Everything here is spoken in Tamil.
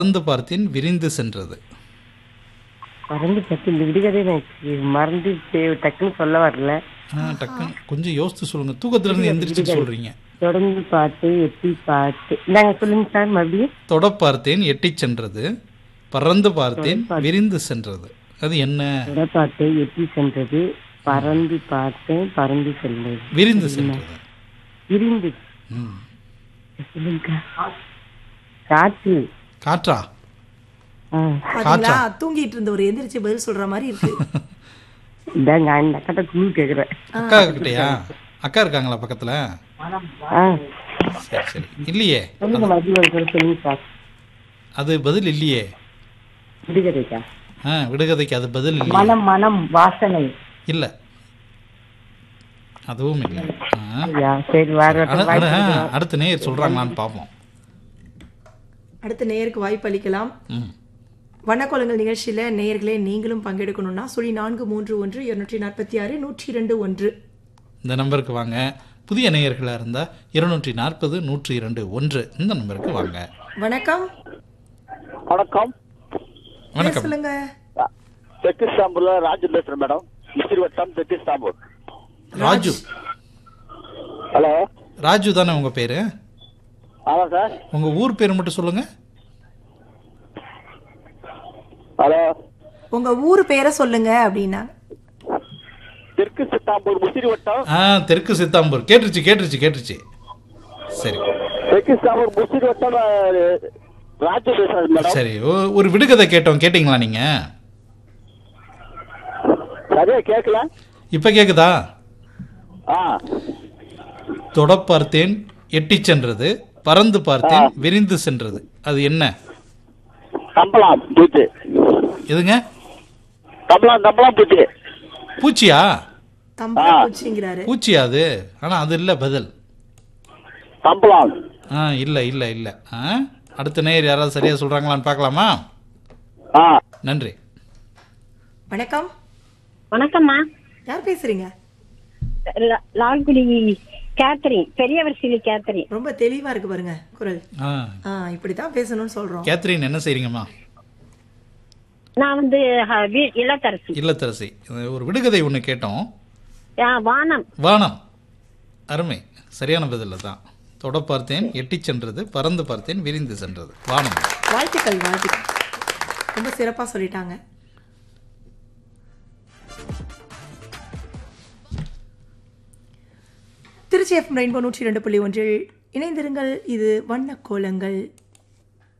பறந்து பார்த்தேன் விரிந்து சென்றது. மறந்து பத்தி இந்த விடுகதை எனக்கு மறந்து டக்குன்னு சொல்ல வரல. டக்குன்னு கொஞ்சம் யோசித்து சொல்லுங்க. தூக்கத்துல இருந்து எந்திரிச்சு சொல்றீங்க. தொடர்ந்து பார்த்து எட்டி பார்த்து நாங்க சொல்லுங்க சார் மறுபடியும். தொட பார்த்தேன் எட்டிச் சென்றது, பறந்து பார்த்தேன் விரிந்து சென்றது. அது என்ன? தொட பார்த்தேன் எட்டி சென்றது, பறந்து பார்த்தேன் பறந்து சென்றது, விரிந்து சென்றது. விரிந்து. ம். சொல்லுங்க. காற்று. காற்றா? பாத்தீங்களா, தூங்கிட்டு இருந்த ஒரு எந்திரிச்சு பதில் சொல்ற மாதிரி இருக்கு. இதாங்க இந்த அக்கட்ட குழு கேக்குறேன். அக்கா கிட்டயா? அக்கா இருக்காங்களா பக்கத்துல? சரி சரி. இல்லையே, சொல்லுங்க மறுபடியும் சொல்லுங்க சார். அது பதில் இல்லையே. விடுகதைக்கா? விடுகதைக்கு அது பதில் இல்லையே. மனம் மனம் வாசனை. இல்ல, அதுவும் இல்லை. சரி அடுத்த நேயர் சொல்றாங்களான்னு பார்ப்போம். அடுத்த நேயருக்கு வாய்ப்பு அளிக்கலாம். வண்ணக்கோலங்கள் நிகழ்ச்சியில நேயர்களே நீங்களும் பங்கெடுக்கணும்னா 0431 இந்த நம்பருக்கு வாங்க. புதிய நேயர்களா இருந்தா 240 இந்த நம்பருக்கு வாங்க. வணக்கம். வணக்கம். வணக்கம். சொல்லுங்க. தெற்கு இஸ்தாம்பூர்ல ராஜு பேசுறேன் மேடம். மிஸ்ரி வட்டம் தெற்கு இஸ்தாம்பூர். ராஜு. ஹலோ, ராஜு தானே உங்க பேரு? ஆமா சார். உங்க ஊர் பேர் மட்டும் சொல்லுங்க. ஹலோ, உங்க ஊர் பேரை சொல்லுங்க அப்படின்னா. தெற்கு சித்தாம்பூர் முசிறி வட்டம். தெற்கு சித்தாம்பூர். கேட்டுருச்சு. சரி, தெற்கு இஸ்தாம்பூர் முசிறி வட்டம் ராஜு பேசுறேன் மேடம். சரி. ஒரு விடுகதை கேட்டோம், கேட்டீங்களா நீங்க? சரியா கேட்கல. இப்ப கேக்குதா? ஆ, தொட பார்த்தேன் எட்டிச் சென்றது, பறந்து பார்த்தேன் விரிந்து சென்றது. அது என்ன? கம்பளம் பூச்சி. எதுங்க? கம்பளம் பூச்சி. பூச்சியா? தம்பா பூச்சிங்கிறாரு. பூச்சியா அது? ஆனா அது இல்ல பதில். கம்பளம். இல்ல. அடுத்த நேயர் யாராவது சரியா சொல்றாங்களான்னு பார்க்கலாமா? நன்றி. வணக்கம். வணக்கம்மா. யார் பேசுறீங்க? Lalgudi Catherine, பெரியவர்சிலி Catherine. ரொம்ப தெளிவா இருக்கு பாருங்க குரல். இப்படித்தான் பேசணும்னு சொல்றோம். கேத்ரின், என்ன செய்றீங்கம்மா? நான் இல்லத்தரசி. ஒரு விடுகதை ஒண்ணு கேட்டோம். வானம். அருமை, சரியான பதில் தான். தொட பார்த்தேன் எட்டிச் சென்றது, பறந்து பார்த்தேன் விரிந்து சென்றது. வானம். வாழ்த்துக்கள். ரொம்ப சிறப்பா சொல்லிட்டாங்க. திருச்சி FM ரெயின்போ 102.1 இணைந்திருங்கள். இது வண்ணக்கோலங்கள்.